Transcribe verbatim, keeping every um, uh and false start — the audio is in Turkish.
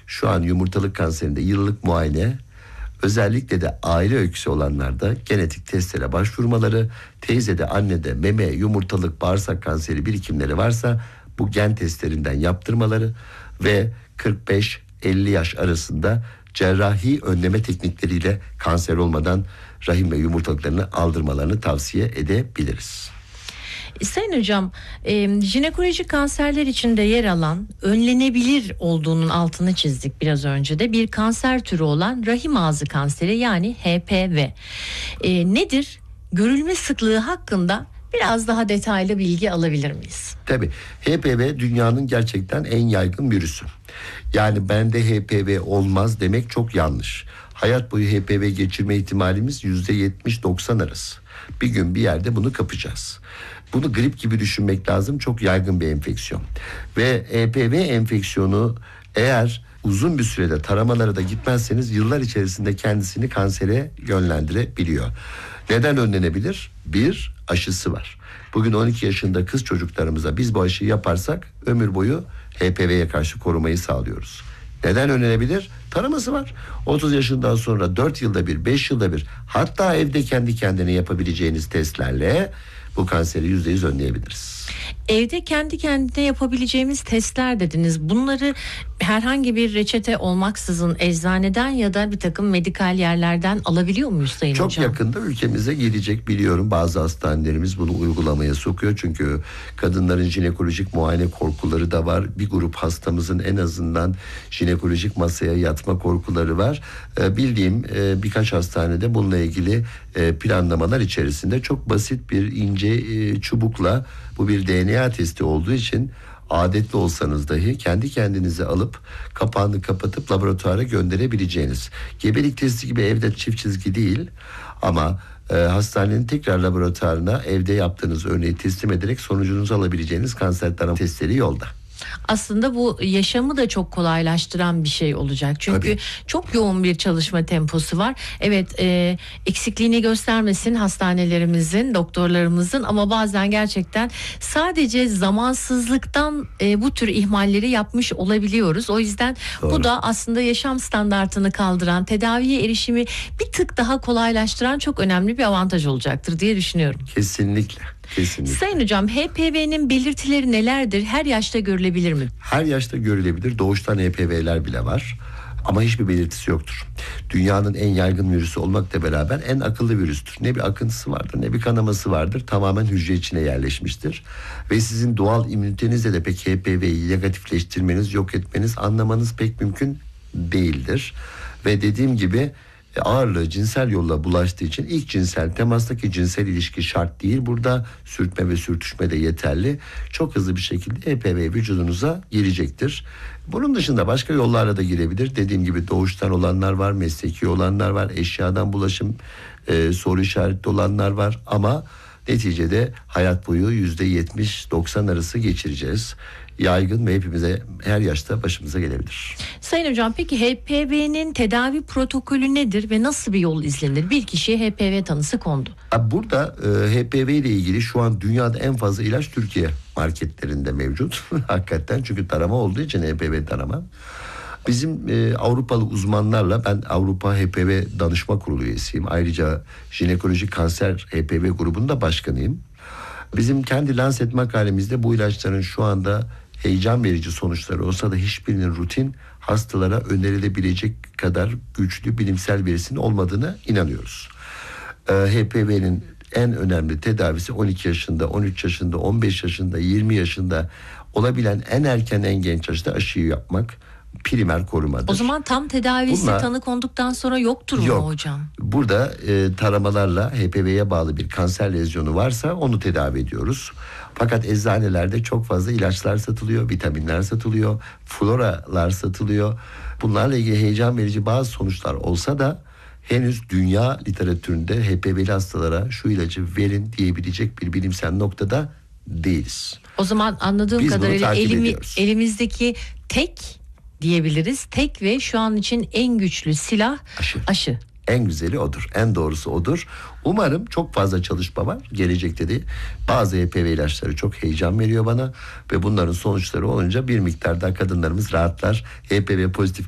şu an yumurtalık kanserinde yıllık muayene, özellikle de aile öyküsü olanlarda genetik testlere başvurmaları, teyzede, annede meme, yumurtalık, bağırsak kanseri birikimleri varsa bu gen testlerinden yaptırmaları ve kırk beş elli yaş arasında cerrahi önleme teknikleriyle kanser olmadan rahim ve yumurtalıklarını aldırmalarını tavsiye edebiliriz. Sayın hocam, e, jinekolojik kanserler içinde yer alan, önlenebilir olduğunun altını çizdik biraz önce de, bir kanser türü olan rahim ağzı kanseri yani H P V. E, nedir? Görülme sıklığı hakkında biraz daha detaylı bilgi alabilir miyiz? Tabii. H P V dünyanın gerçekten en yaygın virüsü. Yani bende H P V olmaz demek çok yanlış. Hayat boyu H P V geçirme ihtimalimiz yüzde yetmiş doksan arası. Bir gün bir yerde bunu kapacağız. Bunu grip gibi düşünmek lazım. Çok yaygın bir enfeksiyon. Ve H P V enfeksiyonu eğer uzun bir sürede taramalara da gitmezseniz yıllar içerisinde kendisini kansere yönlendirebiliyor. Neden önlenebilir? Bir, aşısı var. Bugün on iki yaşında kız çocuklarımıza biz bu aşıyı yaparsak ömür boyu H P V'ye karşı korumayı sağlıyoruz. Neden önlenebilir? Taraması var. otuz yaşından sonra dört yılda bir, beş yılda bir, hatta evde kendi kendine yapabileceğiniz testlerle bu kanseri yüzde yüz önleyebiliriz. Evde kendi kendine yapabileceğimiz testler dediniz. Bunları herhangi bir reçete olmaksızın eczaneden ya da bir takım medikal yerlerden alabiliyor muyuz Sayın Çok Hocam? Çok yakında ülkemize gelecek, biliyorum. Bazı hastanelerimiz bunu uygulamaya sokuyor. Çünkü kadınların jinekolojik muayene korkuları da var. Bir grup hastamızın en azından jinekolojik masaya yatma korkuları var. Ee, bildiğim e, birkaç hastanede bununla ilgili e, planlamalar içerisinde çok basit bir ince e, çubukla, bu bir D N A testi olduğu için adetli olsanız dahi kendi kendinize alıp kapağını kapatıp laboratuvara gönderebileceğiniz. Gebelik testi gibi evde çift çizgi değil ama e, hastanenin tekrar laboratuvarına evde yaptığınız örneği teslim ederek sonucunuzu alabileceğiniz kanser tarama testleri yolda. Aslında bu yaşamı da çok kolaylaştıran bir şey olacak. Çünkü Tabii. çok yoğun bir çalışma temposu var. Evet, e, eksikliğini göstermesin hastanelerimizin, doktorlarımızın, ama bazen gerçekten sadece zamansızlıktan e, bu tür ihmalleri yapmış olabiliyoruz. O yüzden Doğru. bu da aslında yaşam standartını kaldıran, tedaviye erişimi bir tık daha kolaylaştıran çok önemli bir avantaj olacaktır diye düşünüyorum. Kesinlikle. Kesinlikle. Sayın hocam, H P V'nin belirtileri nelerdir? Her yaşta görülebilir mi? Her yaşta görülebilir. Doğuştan H P V'ler bile var. Ama hiçbir belirtisi yoktur. Dünyanın en yaygın virüsü olmakla beraber en akıllı virüstür. Ne bir akıntısı vardır, ne bir kanaması vardır. Tamamen hücre içine yerleşmiştir. Ve sizin doğal immünitenizle de pek H P V'yi negatifleştirmeniz, yok etmeniz, anlamanız pek mümkün değildir. Ve dediğim gibi ağırlığı cinsel yolla bulaştığı için ilk cinsel temastaki cinsel ilişki şart değil. Burada sürtme ve sürtüşme de yeterli. Çok hızlı bir şekilde H P V vücudunuza girecektir. Bunun dışında başka yollarla da girebilir. Dediğim gibi doğuştan olanlar var, mesleki olanlar var, eşyadan bulaşım e, soru işaretli olanlar var. Ama neticede hayat boyu yüzde yetmiş doksan arası geçireceğiz. Yaygın ve hepimize her yaşta başımıza gelebilir. Sayın hocam, peki H P V'nin tedavi protokolü nedir ve nasıl bir yol izlenir? Bir kişiye H P V tanısı kondu. Burada e, H P V ile ilgili şu an dünyada en fazla ilaç Türkiye marketlerinde mevcut. Hakikaten, çünkü tarama olduğu için H P V tarama. Bizim e, Avrupalı uzmanlarla, ben Avrupa H P V Danışma Kurulu üyesiyim. Ayrıca jinekolojik kanser H P V grubunun da başkanıyım. Bizim kendi Lancet makalemizde bu ilaçların şu anda heyecan verici sonuçları olsa da hiçbirinin rutin hastalara önerilebilecek kadar güçlü bilimsel verisinin olmadığına inanıyoruz. Ee, H P V'nin en önemli tedavisi on iki yaşında, on üç yaşında, on beş yaşında, yirmi yaşında olabilen en erken, en genç yaşta aşıyı yapmak primer korumadır. O zaman tam tedavisi Bunlar, tanı konduktan sonra yoktur mu yok. hocam? Burada e, taramalarla H P V'ye bağlı bir kanser lezyonu varsa onu tedavi ediyoruz. Fakat eczanelerde çok fazla ilaçlar satılıyor, vitaminler satılıyor, floralar satılıyor. Bunlarla ilgili heyecan verici bazı sonuçlar olsa da henüz dünya literatüründe H P V'li hastalara şu ilacı verin diyebilecek bir bilimsel noktada değiliz. O zaman anladığım Biz kadarıyla elimi, ediyoruz. elimizdeki tek diyebiliriz. Tek ve şu an için en güçlü silah aşı. aşı. En güzeli odur. En doğrusu odur. Umarım çok fazla çalışma var. Gelecekte de bazı H P V ilaçları çok heyecan veriyor bana ve bunların sonuçları olunca bir miktar daha kadınlarımız rahatlar. H P V pozitif